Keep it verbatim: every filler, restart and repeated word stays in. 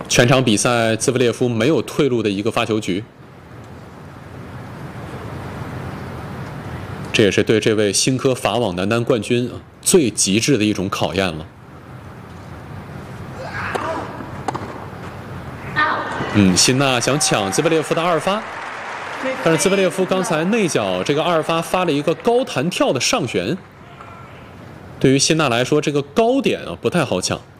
全场比赛，兹维列夫没有退路的一个发球局，这也是对这位新科法网男单冠军最极致的一种考验了。嗯，辛纳想抢兹维列夫的二发，但是兹维列夫刚才内角这个二发发了一个高弹跳的上旋，对于辛纳来说，这个高点啊不太好抢。